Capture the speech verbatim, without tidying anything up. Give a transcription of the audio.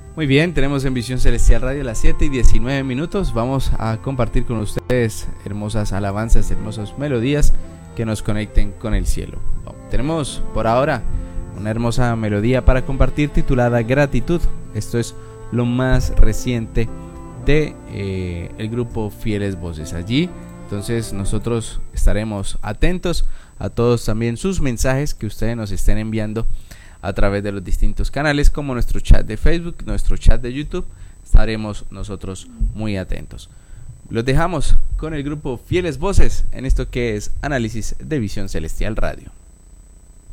Muy bien, tenemos en Visión Celestial Radio las siete y diecinueve minutos. Vamos a compartir con ustedes hermosas alabanzas, hermosas melodías que nos conecten con el cielo. Tenemos por ahora una hermosa melodía para compartir titulada Gratitud. Esto es lo más reciente de eh, el grupo Fieles Voces. Allí entonces nosotros estaremos atentos a todos también sus mensajes que ustedes nos estén enviando a través de los distintos canales, como nuestro chat de Facebook, nuestro chat de YouTube. Estaremos nosotros muy atentos. Los dejamos con el grupo Fieles Voces en esto que es Análisis de Visión Celestial Radio.